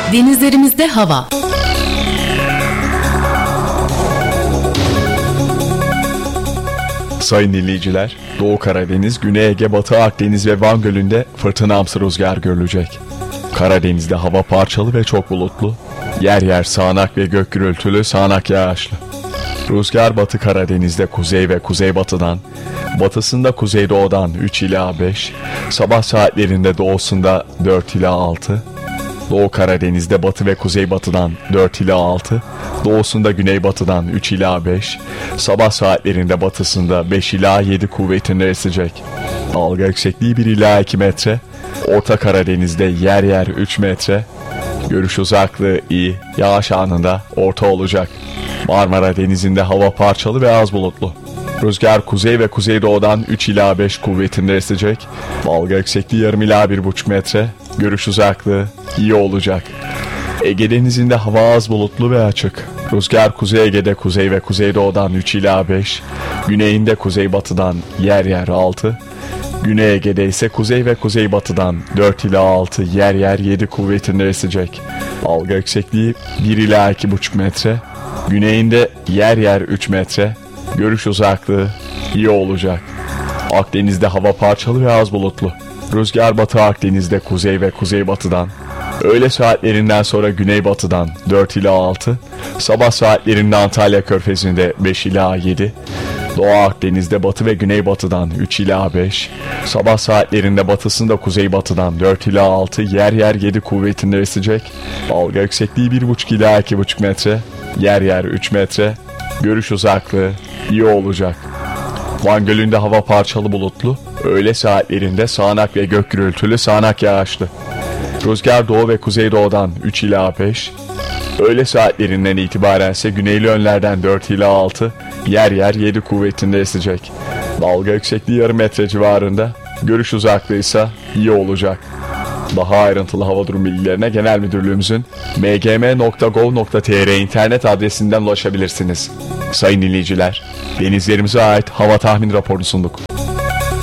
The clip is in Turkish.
Denizlerimizde hava. Sayın dinleyiciler, Doğu Karadeniz, Güney Ege, Batı Akdeniz ve Van Gölü'nde fırtınamsı rüzgar görülecek. Karadeniz'de hava parçalı ve çok bulutlu. Yer yer sağanak ve gök gürültülü, sağanak yağışlı. Rüzgar Batı Karadeniz'de kuzey ve kuzeybatıdan, batısında kuzeydoğudan 3 ila 5, sabah saatlerinde doğusunda 4 ila 6, Doğu Karadeniz'de batı ve kuzeybatıdan 4 ila 6, doğusunda güneybatıdan 3 ila 5, sabah saatlerinde batısında 5 ila 7 kuvvetinde esecek. Dalga yüksekliği 1 ila 2 metre, Orta Karadeniz'de yer yer 3 metre, görüş uzaklığı iyi, yağış anında orta olacak. Marmara Denizi'nde hava parçalı ve az bulutlu. Rüzgar kuzey ve kuzeydoğudan 3 ila 5 kuvvetinde esecek. Dalga yüksekliği yarım ila 1,5 metre, görüş uzaklığı iyi olacak. Ege Denizi'nde hava az bulutlu ve açık. Rüzgar Kuzey Ege'de kuzey ve kuzeydoğudan 3 ila 5, güneyinde kuzeybatıdan yer yer 6, Güney Ege'de ise kuzey ve kuzeybatıdan 4 ila 6, yer yer 7 kuvvetinde esecek. Dalga yüksekliği 1 ila 2,5 metre, güneyinde yer yer 3 metre, görüş uzaklığı iyi olacak. Akdeniz'de hava parçalı ve az bulutlu. Rüzgar Batı Akdeniz'de kuzey ve kuzeybatıdan, öğle saatlerinden sonra güneybatıdan 4 ila 6, sabah saatlerinde Antalya Körfezi'nde 5 ila 7, Doğu Akdeniz'de batı ve güneybatıdan 3 ila 5, sabah saatlerinde batısında kuzeybatıdan 4 ila 6, yer yer 7 kuvvetinde esecek. Dalga yüksekliği 1,5 ila 2,5 metre, yer yer 3 metre, görüş uzaklığı iyi olacak. Van Gölü'nde hava parçalı bulutlu, öğle saatlerinde sağanak ve gök gürültülü, sağanak yağışlı. Rüzgar doğu ve kuzeydoğudan 3 ila 5, öğle saatlerinden itibaren ise güneyli yönlerden 4 ila 6, yer yer 7 kuvvetinde esecek. Dalga yüksekliği yarım metre civarında, görüş uzaklığı ise iyi olacak. Daha ayrıntılı hava durum bilgilerine Genel Müdürlüğümüzün mgm.gov.tr internet adresinden ulaşabilirsiniz. Sayın dinleyiciler, denizlerimize ait hava tahmin raporunu sunduk.